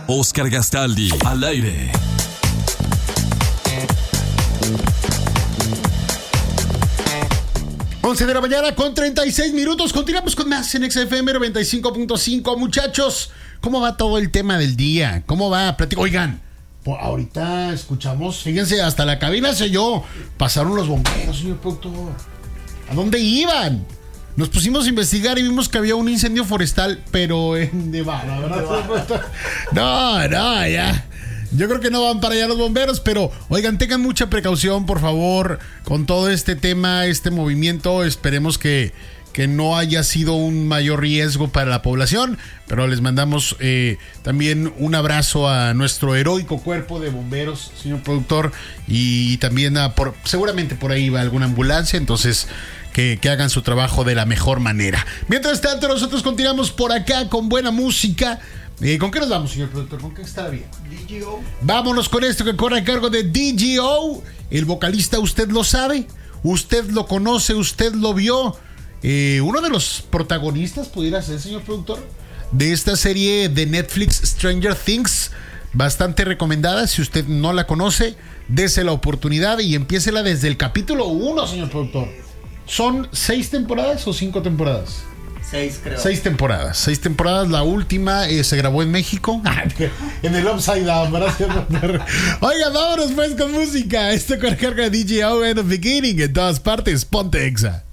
Oscar Gastaldi, al aire. Once de la mañana con 36 minutos. Continuamos con más en XFM 95.5. Muchachos, ¿cómo va todo el tema del día? ¿Cómo va? Oigan, ahorita escuchamos, fíjense, hasta la cabina se yo. Pasaron los bomberos, señor productor. ¿A dónde iban? Nos pusimos a investigar y vimos que había un incendio forestal, pero en Nevada, ¿verdad? No, ya. Yo creo que no van para allá los bomberos, pero oigan, tengan mucha precaución, por favor, con todo este tema, este movimiento. Esperemos que no haya sido un mayor riesgo para la población, pero les mandamos también un abrazo a nuestro heroico cuerpo de bomberos, señor productor, y también seguramente por ahí va alguna ambulancia, entonces que hagan su trabajo de la mejor manera. Mientras tanto, nosotros continuamos por acá con buena música. ¿Con qué nos vamos, señor productor? ¿Con qué está bien? DGO. Vámonos con esto que corre a cargo de DGO. El vocalista, usted lo sabe, usted lo conoce, usted lo vio. Uno de los protagonistas, pudiera ser, señor productor, de esta serie de Netflix, Stranger Things. Bastante recomendada. Si usted no la conoce, dese la oportunidad y empiécela desde el capítulo 1, señor productor. ¿Son 6 temporadas o 5 temporadas? 6, creo. 6 temporadas. 6 temporadas. La última se grabó en México. En el Upside Down, ¿verdad? Oiga, vámonos pues con música. Esto con carga de DJO en the beginning. En todas partes. Ponte Exa.